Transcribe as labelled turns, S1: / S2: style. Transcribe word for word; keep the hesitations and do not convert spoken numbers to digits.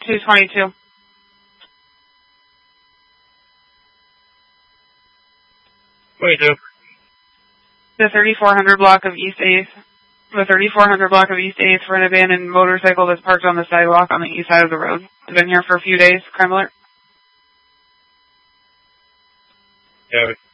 S1: two twenty-two.
S2: twenty-two.
S1: The thirty-four hundred block of East eighth. The thirty-four hundred block of East eighth for an abandoned motorcycle that's parked on the sidewalk on the east side of the road. It's been here for a few days. Crime alert.
S2: Yeah.